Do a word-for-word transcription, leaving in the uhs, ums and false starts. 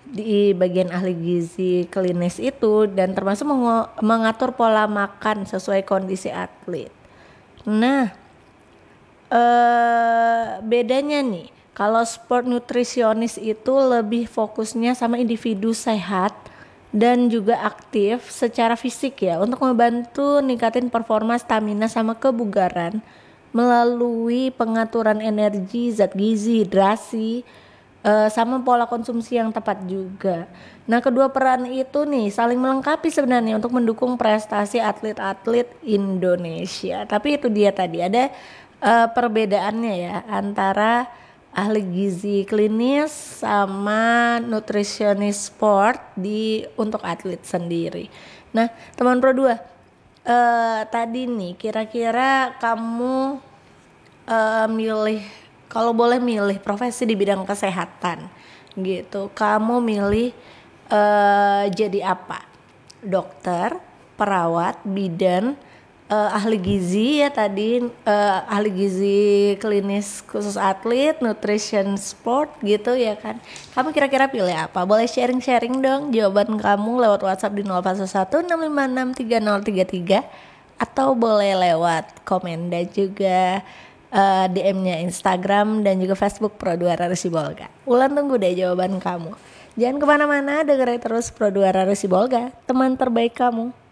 di bagian ahli gizi klinis itu, dan termasuk mengo- mengatur pola makan sesuai kondisi atlet. Nah, eh, bedanya nih, kalau sport nutrisionis itu lebih fokusnya sama individu sehat dan juga aktif secara fisik ya, untuk membantu ningkatin performa, stamina sama kebugaran melalui pengaturan energi, zat gizi, hidrasi, eh, sama pola konsumsi yang tepat juga. Nah, kedua peran itu nih saling melengkapi sebenarnya untuk mendukung prestasi atlet-atlet Indonesia. Tapi itu dia tadi ada eh, perbedaannya ya antara ahli gizi klinis sama nutrisionis sport di untuk atlet sendiri. Nah, teman Pro dua, eh, tadi nih kira-kira kamu eh, milih, kalau boleh milih profesi di bidang kesehatan gitu, kamu milih eh, jadi apa? Dokter, perawat, bidan, eh, ahli gizi ya tadi, eh, ahli gizi klinis khusus atlet, nutrition sport gitu ya kan. Kamu kira-kira pilih apa? Boleh sharing-sharing dong jawaban kamu lewat WhatsApp di nol empat satu enam lima enam tiga nol tiga tiga, atau boleh lewat komen dan juga eh, D M-nya Instagram dan juga Facebook Pro dua Rari Sibolga. Ulan tunggu deh jawaban kamu. Jangan kemana-mana, dengerin terus Pro dua Rari Sibolga, teman terbaik kamu.